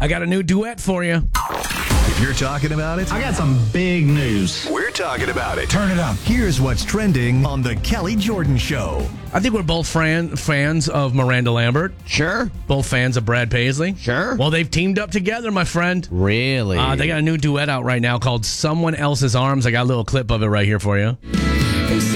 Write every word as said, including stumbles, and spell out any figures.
I got a new duet for you. If you're talking about it, I got some big news. we're talking about it. Turn it up. Here's what's trending on The Kelly Jordan Show. I think we're both fran- fans of Miranda Lambert. Sure. Both fans of Brad Paisley. Sure. Well, they've teamed up together, my friend. Really? Uh, they got a new duet out right now called Someone Else's Arms. I got a little clip of it right here for you.